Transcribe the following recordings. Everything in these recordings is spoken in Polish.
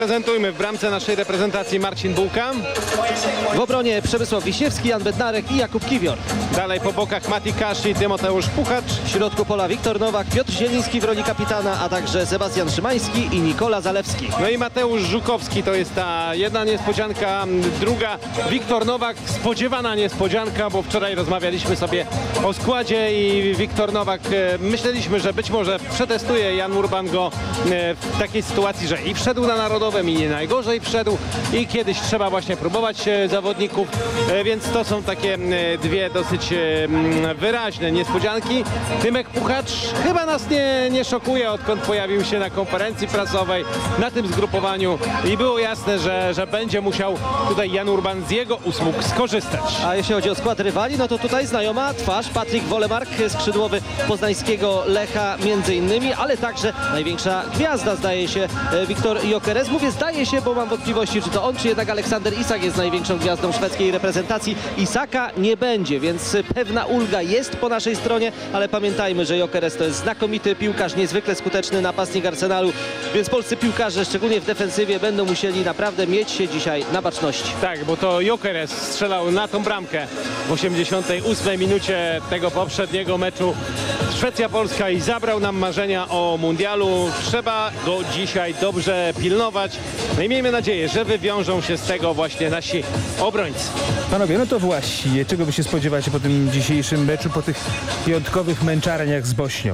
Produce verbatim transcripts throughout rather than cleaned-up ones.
Prezentujmy w bramce naszej reprezentacji Marcin Bułka. W obronie Przemysław Wiśniewski, Jan Bednarek i Jakub Kiwior. Dalej po bokach Mati Kasz i Tymoteusz Puchacz. W środku pola Wiktor Nowak, Piotr Zieliński w roli kapitana, a także Sebastian Szymański i Nikola Zalewski. No i Mateusz Żukowski, to jest ta jedna niespodzianka, druga Wiktor Nowak, spodziewana niespodzianka, bo wczoraj rozmawialiśmy sobie o składzie i Wiktor Nowak, e, myśleliśmy, że być może przetestuje Jan Urban go e, w takiej sytuacji, że i wszedł na Narodowym i nie najgorzej wszedł i kiedyś trzeba właśnie próbować e, zawodników, e, więc to są takie e, dwie dosyć e, m, wyraźne niespodzianki. Tymek Puchacz chyba nas nie, nie szokuje, odkąd pojawił się na konferencji prasowej, na tym zgrupowaniu i było jasne, że, że będzie musiał tutaj Jan Urban z jego usług skorzystać. A jeśli chodzi o skład rywali, no to tutaj znajoma twarz, Patryk Wolemark, skrzydłowy poznańskiego Lecha między innymi, ale także największa gwiazda, zdaje się, e, Wiktor Gyökeres. Mówię zdaje się, bo mam wątpliwości, czy to on, czy jednak Aleksander Isak jest największą gwiazdą szwedzkiej reprezentacji. Isaka nie będzie, więc pewna ulga jest po naszej stronie, ale pamiętajmy, że Gyökeres to jest znakomity piłkarz, niezwykle skuteczny napastnik Arsenalu, więc polscy piłkarze, szczególnie w defensywie, będą musieli naprawdę mieć się dzisiaj na baczności. Tak, bo to Gyökeres strzelał na tą bramkę w osiemdziesiątej ósmej minucie tego poprzedniego meczu Szwecja-Polska i zabrał nam marzenia o mundialu. Trzeba go dzisiaj dobrze pilnować. No i miejmy nadzieję, że wywiążą się z tego właśnie nasi obrońcy. Panowie, no to właśnie, czego by się spodziewać po tym dzisiejszym meczu, po tych piątkowych męczarniach z Bośnią?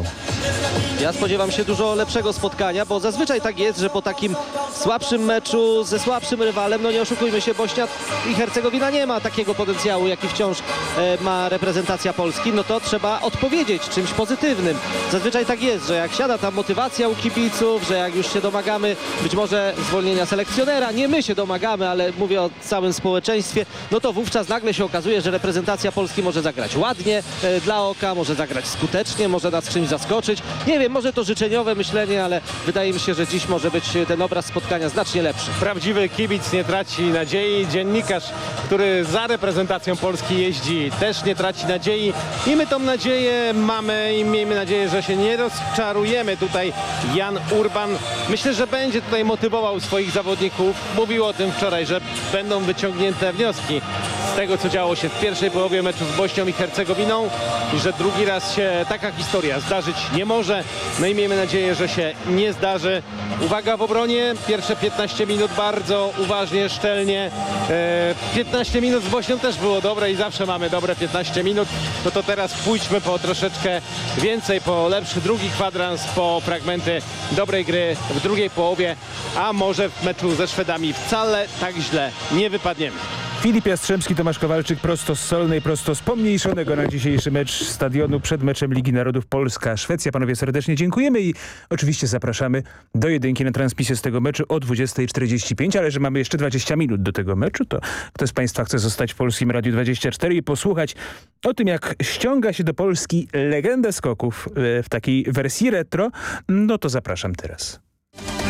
Ja spodziewam się dużo lepszego spotkania, bo zazwyczaj tak jest, że po takim słabszym meczu ze słabszym rywalem, no nie oszukujmy się, Bośnia i Hercegowina nie ma takiego potencjału, jaki wciąż e, ma reprezentacja Polski, no to trzeba odpowiedzieć czymś pozytywnym. Zazwyczaj tak jest, że jak siada tam motywacja u kibiców, że jak już się domagamy być może zwolnienia selekcjonera, nie my się domagamy, ale mówię o całym społeczeństwie, no to wówczas nagle się okazuje, że reprezentacja Polski może zagrać ładnie e, dla oka, może zagrać skutecznie, może nas czymś zaskoczyć. Nie wiem, może to życzeniowe myślenie, ale wydaje mi się, że dziś może być ten obraz spotkania znacznie lepszy. Prawdziwy kibic nie traci nadziei. Dziennikarz, który za reprezentacją Polski jeździ, też nie traci nadziei. I my tą nadzieję mamy i miejmy nadzieję, że się nie rozczarujemy. Tutaj Jan Urban, myślę, że będzie tutaj motywował swoich zawodników. Mówił o tym wczoraj, że będą wyciągnięte wnioski z tego, co działo się w pierwszej połowie meczu z Bośnią i Hercegowiną i że drugi raz się taka historia zdarzyć nie może. No i miejmy nadzieję, że się nie zdarzy. Uwaga w obronie, pierwsze piętnaście minut bardzo uważnie, szczelnie. E, piętnaście minut z Bośnią też było dobre i zawsze mamy dobre piętnaście minut. No to teraz pójdźmy po troszeczkę więcej, po lepszy drugi kwadrans, po fragmenty dobrej gry w drugiej połowie, a może w meczu ze Szwedami wcale tak źle nie wypadniemy. Filip Jastrzębski, Tomasz Kowalczyk, prosto z Solnej, prosto z pomniejszonego na dzisiejszy mecz stadionu przed meczem Ligi Narodów Polska-Szwecja. Panowie, serdecznie dziękujemy i oczywiście zapraszamy do jedynki na transmisję z tego meczu o dwudziestej czterdzieści pięć, ale że mamy jeszcze dwadzieścia minut do tego meczu, to kto z Państwa chce zostać w Polskim Radiu dwadzieścia cztery i posłuchać o tym, jak ściąga się do Polski legendę skoków w takiej wersji retro, no to zapraszam teraz.